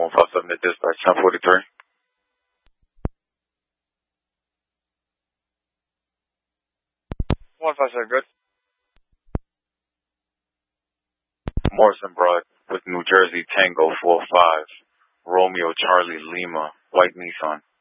157 to dispatch 1043. 157, good. Morrison Broad with New Jersey Tango 45, Romeo Charlie Lima, white Nissan.